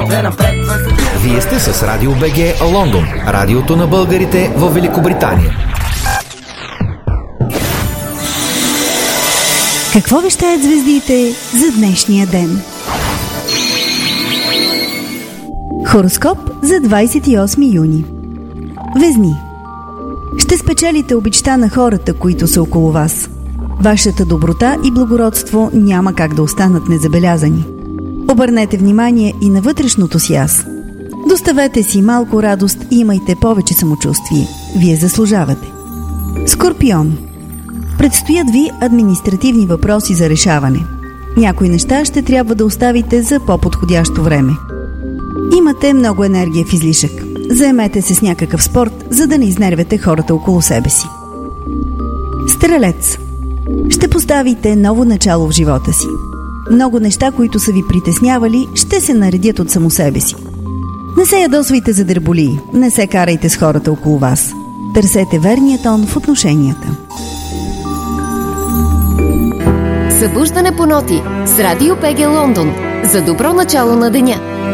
Вие сте с Радио БГ Лондон, радиото на българите в Великобритания. Какво вещаят звездите за днешния ден? Хороскоп за 28 юни. Везни. Ще спечелите обичта на хората, които са около вас. Вашата доброта и благородство няма как да останат незабелязани. Обърнете внимание и на вътрешното си аз. Доставете си малко радост и имайте повече самочувствие. Вие заслужавате. Скорпион. Предстоят ви административни въпроси за решаване. Някои неща ще трябва да оставите за по-подходящо време. Имате много енергия в излишък. Заемете се с някакъв спорт, за да не изнервяте хората около себе си. Стрелец. Ще поставите ново начало в живота си. Много неща, които са ви притеснявали, ще се наредят от само себе си. Не се ядосвайте за дреболии, не се карайте с хората около вас. Търсете верния тон в отношенията. Събуждане по ноти с Радио БГ Лондон. За добро начало на деня.